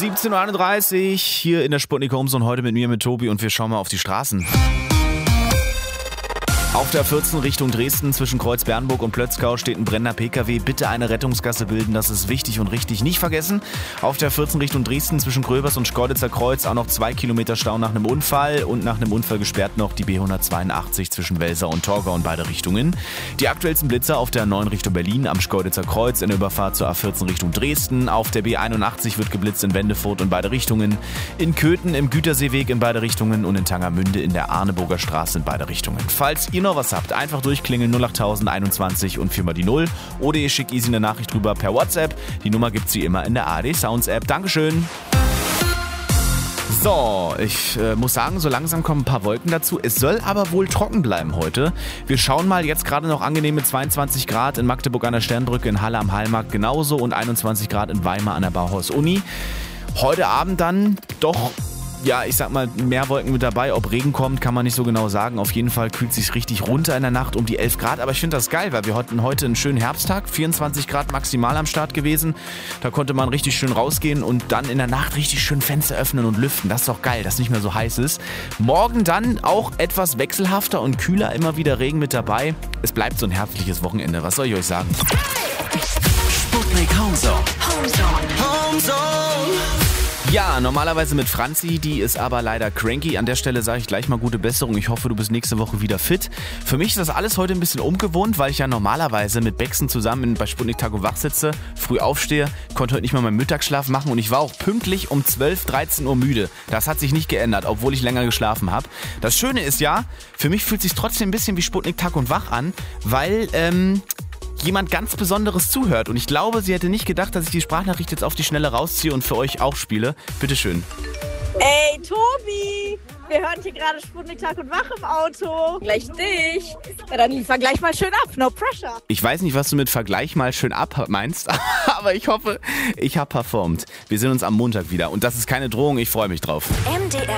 17:31 Uhr hier in der Sputnik Homezone, heute mit mir, mit Tobi, und wir schauen mal auf die Straßen. Auf der 14 Richtung Dresden zwischen Kreuz-Bernburg und Plötzkau steht ein brennender PKW. Bitte eine Rettungsgasse bilden, das ist wichtig und richtig. Nicht vergessen, auf der 14 Richtung Dresden zwischen Gröbers und Schkeuditzer Kreuz auch noch 2 Kilometer Stau nach einem Unfall und nach einem Unfall gesperrt noch die B182 zwischen Welser und Torgau in beide Richtungen. Die aktuellsten Blitzer auf der 9 Richtung Berlin am Schkeuditzer Kreuz in der Überfahrt zur A14 Richtung Dresden. Auf der B81 wird geblitzt in Wendefurt in beide Richtungen. In Köthen im Güterseeweg in beide Richtungen und in Tangermünde in der Arneburger Straße in beide Richtungen. Falls ihr noch was habt, einfach durchklingeln 08021 und 4 mal die 0 oder ihr schickt easy eine Nachricht rüber per WhatsApp. Die Nummer gibt's wie immer in der ARD Sounds App. Dankeschön. So, ich muss sagen, so langsam kommen ein paar Wolken dazu. Es soll aber wohl trocken bleiben heute. Wir schauen mal, jetzt gerade noch angenehme 22 Grad in Magdeburg an der Sternbrücke, in Halle am Hallmarkt genauso und 21 Grad in Weimar an der Bauhaus-Uni. Heute Abend dann doch, ja, ich sag mal, mehr Wolken mit dabei. Ob Regen kommt, kann man nicht so genau sagen. Auf jeden Fall kühlt es sich richtig runter in der Nacht um die 11 Grad. Aber ich finde das geil, weil wir hatten heute einen schönen Herbsttag. 24 Grad maximal am Start gewesen. Da konnte man richtig schön rausgehen und dann in der Nacht richtig schön Fenster öffnen und lüften. Das ist doch geil, dass es nicht mehr so heiß ist. Morgen dann auch etwas wechselhafter und kühler. Immer wieder Regen mit dabei. Es bleibt so ein herbstliches Wochenende. Was soll ich euch sagen? Sputnik Homezone. Ja, normalerweise mit Franzi, die ist aber leider cranky. An der Stelle sage ich gleich mal gute Besserung. Ich hoffe, du bist nächste Woche wieder fit. Für mich ist das alles heute ein bisschen ungewohnt, weil ich ja normalerweise mit Bexen zusammen bei Sputnik Tag und Wach sitze, früh aufstehe, konnte heute nicht mal meinen Mittagsschlaf machen und ich war auch pünktlich um 12, 13 Uhr müde. Das hat sich nicht geändert, obwohl ich länger geschlafen habe. Das Schöne ist ja, für mich fühlt es sich trotzdem ein bisschen wie Sputnik Tag und Wach an, weil jemand ganz Besonderes zuhört. Und ich glaube, sie hätte nicht gedacht, dass ich die Sprachnachricht jetzt auf die Schnelle rausziehe und für euch auch spiele. Bitteschön. Ey, Tobi! Wir hören hier gerade Sputnik Tag und Wach im Auto. Gleich dich. Ja, dann liefer gleich mal schön ab. No pressure. Ich weiß nicht, was du mit Vergleich mal schön ab meinst, aber ich hoffe, ich habe performt. Wir sehen uns am Montag wieder. Und das ist keine Drohung, ich freue mich drauf. MDR